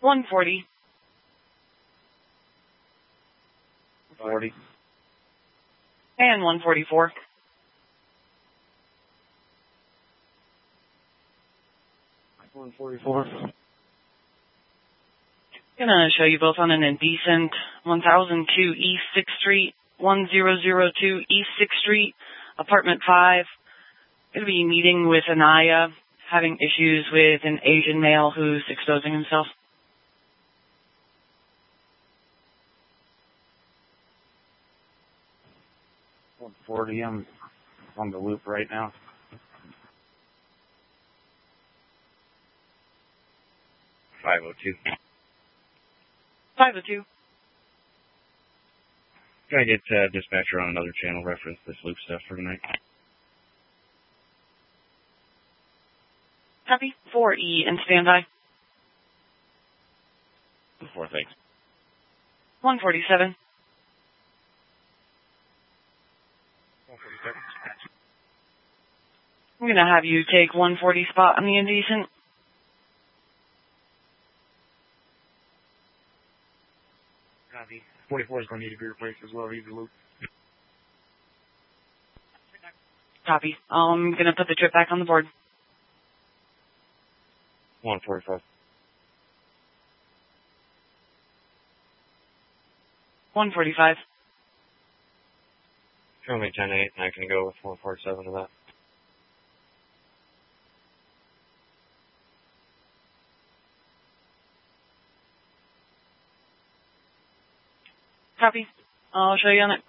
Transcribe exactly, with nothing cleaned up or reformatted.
one forty. forty. And one forty-four. one forty-four. Gonna show you both on an indecent one thousand two East sixth Street, one thousand two East sixth Street, apartment five. Gonna be meeting with Anaya, having issues with an Asian male who's exposing himself. one forty, I'm on the loop right now. five oh two. five oh two. Can I get uh, dispatcher on another channel reference this loop stuff for tonight? Copy. four E and standby. Four, thanks. one forty-seven. one forty-seven. I'm gonna have you take one forty spot on the indecent. Copy. forty-four is going to need to be replaced as well. He's a loop. Copy. I'm gonna put the trip back on the board. one forty-five. one forty-five. Show me ten eight, and I can go with one forty-seven to that. Copy. I'll show you on it.